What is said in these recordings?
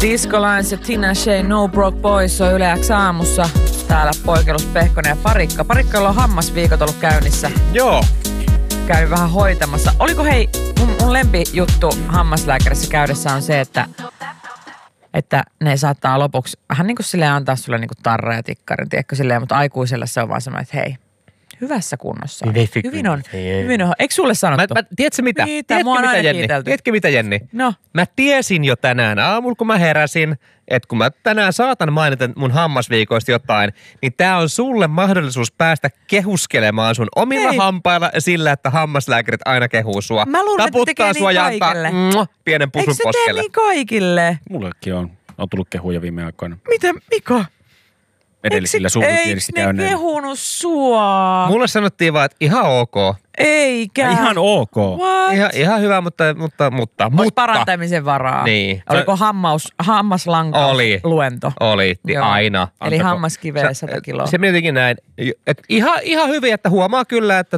Disco Lines ja Tina Shea, No Broke Boys on Yle X aamussa. Täällä Poikelus, Pehkonen ja Parikka. Parikka on hammasviikot ollut käynnissä. Joo. Käyn vähän hoitamassa. Oliko hei, mun lempijuttu hammaslääkärissä käydessä on se, että ne saattaa lopuksi vähän niin kuin silleen antaa sulle niin kuin tarra ja tikkarin, tiedätkö silleen, mutta aikuiselle se on vaan semmoinen, että hei, hyvässä kunnossa. Hyvin on. Eikö sulle sanottu? Tiedätkö mitä? Tiedätkö mitä, Jenni? No. Mä tiesin jo tänään aamulla, kun mä heräsin, että kun mä tänään saatan mainita mun hammasviikoista jotain, niin tää on sulle mahdollisuus päästä kehuskelemaan sun omilla hampailla sillä, että hammaslääkärit aina kehuu sua. Mä luulen, että tekee niin kaikille. Pienen pusun poskelle. Eikö se tee niin kaikille? Mullekin on tullut kehuja viime aikoina. Mitä, Mika? Edellisillä suurikielistä käyneen. Eikö ne kehunut sua? Mulle sanottiin vaan, että ihan ok. Eikä. Ihan ok. Ihan hyvä, mutta. Olisi parantamisen varaa. Niin. Oliko hammaslankaus luento? Oli, aina. Eli hammaskiveä 100 kiloa. Se mietinkin näin, että ihan hyvin, että huomaa kyllä, että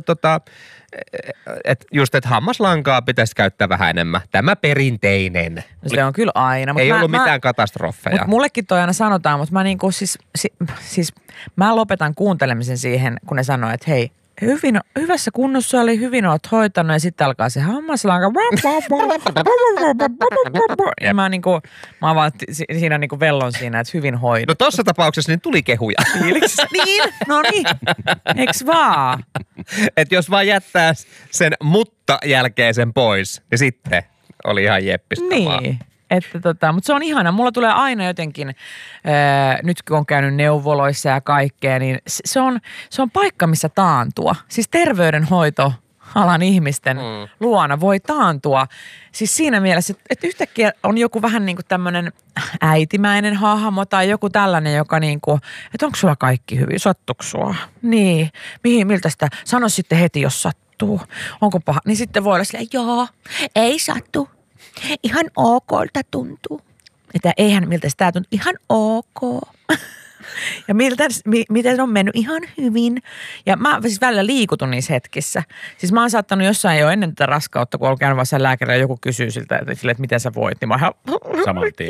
että hammaslankaa pitäisi käyttää vähän enemmän. Tämä perinteinen. No se on kyllä aina. Ei ollut mitään katastrofeja. Mutta mullekin toi aina sanotaan, mutta mä niinku siis mä lopetan kuuntelemisen siihen, kun ne sanoo, että hei, hyvässä kunnossa oli, hyvin oot hoitanut ja sitten alkaa se hammaslanka. Ja mä vaan siinä niinku vellon siinä, että hyvin hoidettu. No tossa tapauksessa niin tuli kehuja. Niin, no niin. Eiks vaan? Että jos vaan jättää sen mutta jälkeisen pois, niin sitten oli ihan jeppistävää. Niin. Mutta se on ihana. Mulla tulee aina jotenkin, nyt kun on käynyt neuvoloissa ja kaikkea, niin se on paikka, missä taantua. Siis terveydenhoitoalan ihmisten luona voi taantua. Siis siinä mielessä, että yhtäkkiä on joku vähän niin kuin tämmöinen äitimäinen hahmo tai joku tällainen, joka niin kuin, että onko sulla kaikki hyvin, sattuuko sua? Niin, miltä sitä? Sano sitten heti, jos sattuu. Onko paha? Niin sitten voi olla silleen, joo, ei sattu. Ihan okolta tuntuu. Että eihän miltä sitä tuntuu. Ihan ok. Ja miten on mennyt ihan hyvin. Ja mä siis välillä liikutun niissä hetkissä. Siis mä oon saattanut jossain jo ennen tätä raskautta, kun on käynyt vaan lääkärillä ja joku kysyy siltä, että miten sä voit. Niin mä ihan saman tien.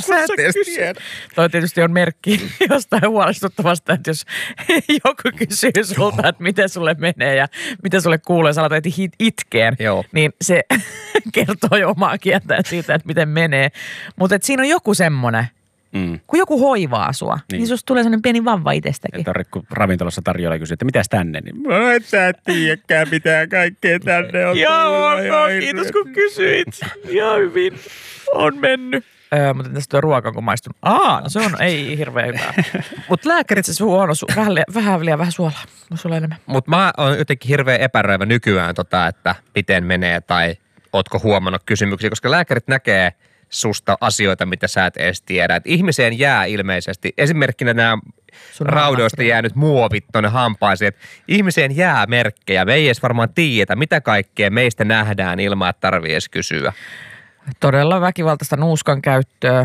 Toi tietysti on merkki jostain huolestuttavasta, että jos joku kysyy sulta, että miten sulle menee ja miten sulle kuuluu ja sä alat itkeen, niin se kertoo jo omaa kieltään siitä, että miten menee. Mutta siinä on joku semmoinen. Kun joku hoivaa sua, niin susta tulee sellainen pieni vauva itsestäkin. Ei tarvitse, kun ravintolassa tarjolla kysyy, että mitäs tänne, niin et sä tiedäkään mitään kaikkea tänne on. Joo, kiitos kun kysyit. Ihan hyvin on mennyt. Mutta tästä tuo ruoka, kun maistun. No se on, ei hirveän hyvää. Mutta lääkärit se huono, vähän suolaa. Sulla enemmän. Mutta mä oon jotenkin hirveän epäröivä nykyään, että miten menee tai ootko huomannut kysymyksiä, koska lääkärit näkee susta asioita, mitä sä et edes tiedä. Et ihmiseen jää ilmeisesti, esimerkkinä nämä raudoista jäänyt muovit tuonne hampaisiin, että ihmiseen jää merkkejä. Me ei edes varmaan tiedä, mitä kaikkea meistä nähdään ilman, että tarvii edes kysyä. Todella väkivaltaista nuuskan käyttöä,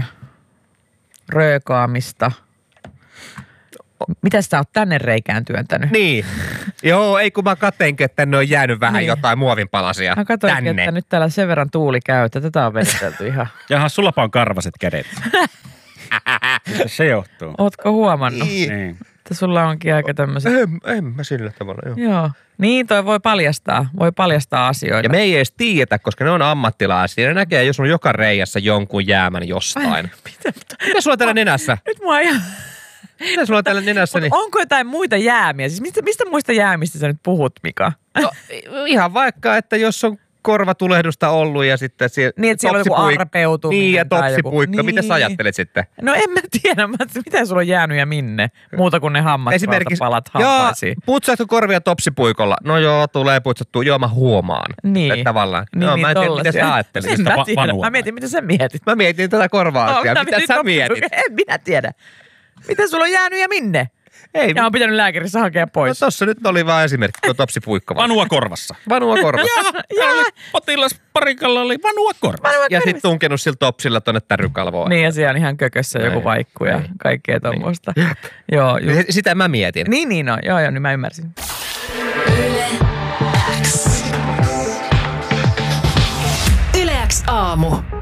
röökaamista. Mitä sä oot tänne reikään työntänyt? Niin. Joo, ei kun mä katseinkin, että tänne on jäänyt vähän jotain muovinpalasia. Mä katsoinkin, että nyt täällä sen verran tuuli käy, että tätä on vedelty ihan. Jaha, sullapa on karvaset kädet. Se johtuu. Ootko huomannut? Niin. Että sulla onkin aika tämmöiset. En mä sillä tavalla, Joo. Niin, toi voi paljastaa asioita. Ja me ei edes tiedetä, koska ne on ammattilaisia. Ne näkee, jos on joka reijässä jonkun jäämän jostain. Mitä sulla on täällä nenässä? Nyt mua ihan... Mitä sulla on täällä nenässä? Onko jotain muita jäämiä? Siis mistä muista jäämistä sä nyt puhut, Mika? No, ihan vaikka, että jos on korvatulehdusta ollut ja sitten niin, että siellä on joku arpeutuminen. Niin, ja topsipuikka. Niin. Mitä sä ajattelet sitten? No en mä tiedä, mitä sulla on jäänyt ja minne. Muuta kuin ne hammasvaltapalat hampaisiin. Putsaatko korvia topsipuikolla? No joo, tulee putsattua. Joo, mä huomaan. Niin. Tavallaan. Niin, mä en tiedä, mitä sä ajattelit. Mä mietin, mitä sä mietit. Mä mietin tätä korva-asiaa. Mitä sä mietit? En minä tiedä. Mitä sulla on jäänyt ja minne? Ei. Ja on pitänyt lääkärissä hakea pois. No tossa nyt oli vaan esimerkki tuo topsipuikka. Vanua korvassa. Vanua korvassa. Potilas Parikalla oli vanua korvassa. Ja sit tunkenut sillä topsilla tonne tärykalvoon. Niin ja siellä on ihan kökössä joku vaikku ja kaikkea tommoista. Joo, sitä mä mietin. Niin no. Joo, niin mä ymmärsin. Yle X aamu.